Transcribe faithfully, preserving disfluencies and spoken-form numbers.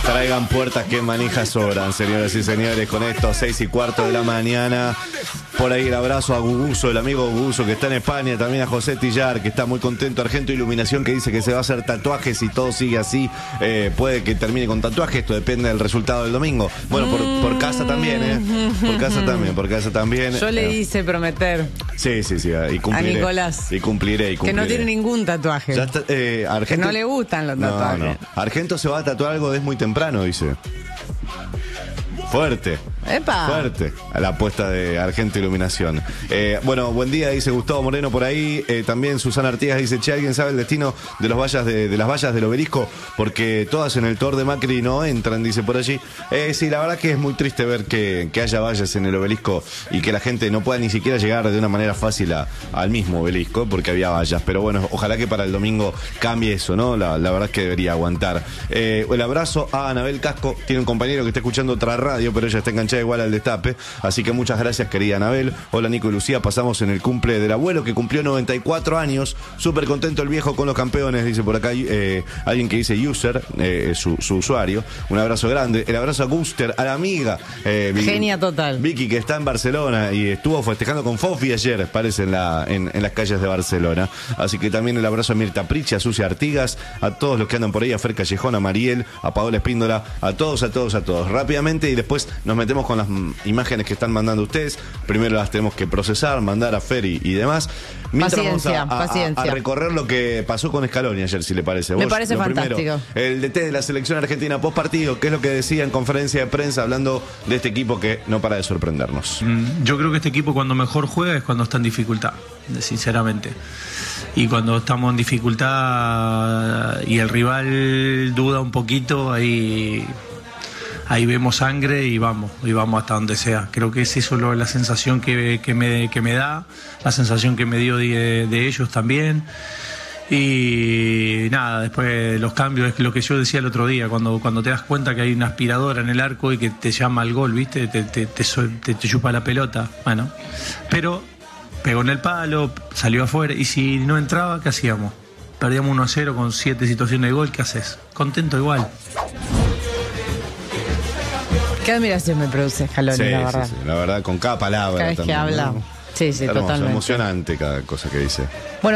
Traigan puertas que manijas sobran, señoras y señores, con esto, seis y cuarto de la mañana. Por ahí el abrazo a Guguso, el amigo Guguso que está en España, también a José Tillar, que está muy contento, Argento Iluminación, que dice que se va a hacer tatuajes y todo sigue así, eh, puede que termine con tatuajes, esto depende del resultado del domingo. Bueno, por, por casa también, ¿eh? Por casa también, por casa también. Yo le eh. hice prometer. Sí, sí, sí, y cumpliré. A Nicolás. Y cumpliré, y cumpliré. Que no tiene ningún tatuaje. Ya está, eh, Argento, que no le gustan los tatuajes. No, no. Argento se va a tatuar algo desde muy temprano, dice. Fuerte. ¡Epa! Fuerte a la apuesta de Argento Iluminación. Eh, bueno, buen día, dice Gustavo Moreno por ahí. Eh, también Susana Artigas dice, che, ¿alguien sabe el destino de los vallas de, de las vallas del obelisco? Porque todas en el Tor de Macri no entran, dice por allí. Eh, sí, la verdad que es muy triste ver que, que haya vallas en el obelisco y que la gente no pueda ni siquiera llegar de una manera fácil a, al mismo obelisco, porque había vallas. Pero bueno, ojalá que para el domingo cambie eso, ¿no? La, la verdad es que debería aguantar. Eh, el abrazo a Anabel Casco. Tiene un compañero que está escuchando otra radio, pero ella está enganchada igual al destape, así que muchas gracias, querida Anabel. Hola, Nico y Lucía, pasamos en el cumple del abuelo que cumplió noventa y cuatro años, súper contento el viejo con los campeones, dice por acá eh, alguien que dice user, eh, su, su usuario. Un abrazo grande, el abrazo a Guster, a la amiga eh, Vicky, genia total, Vicky, que está en Barcelona y estuvo festejando con Fofi ayer, parece, en, la, en, en las calles de Barcelona, así que también el abrazo a Mirta Pricha, a Sucia Artigas, a todos los que andan por ahí, a Fer Callejón, a Mariel, a Paola Espíndola, a todos, a todos, a todos, rápidamente, y después nos metemos con las imágenes que están mandando ustedes. Primero las tenemos que procesar, mandar a Fer y, y demás. Mientras paciencia, vamos a, a, paciencia. a, a recorrer lo que pasó con Scaloni ayer, si le parece. Me Vos, parece fantástico. Primero, el D T de la selección argentina post partido, ¿qué es lo que decía en conferencia de prensa hablando de este equipo que no para de sorprendernos? Yo creo que este equipo cuando mejor juega es cuando está en dificultad, sinceramente. Y cuando estamos en dificultad y el rival duda un poquito, ahí... ahí vemos sangre y vamos, y vamos hasta donde sea. Creo que es eso lo, la sensación que, que, me, que me da, la sensación que me dio de, de ellos también. Y nada, después los cambios, es lo que yo decía el otro día, cuando, cuando te das cuenta que hay una aspiradora en el arco y que te llama al gol, ¿viste? Te, te, te, te, te chupa la pelota. Bueno, pero pegó en el palo, salió afuera, y si no entraba, ¿qué hacíamos? Perdíamos uno a cero con siete situaciones de gol, ¿qué haces? Contento igual. Qué admiración me produce Scaloni, sí, la verdad. Sí, sí, la verdad, con cada palabra. Cada vez también, que habla. ¿no? Sí, sí, Hermoso, totalmente. emocionante cada cosa que dice. Bueno.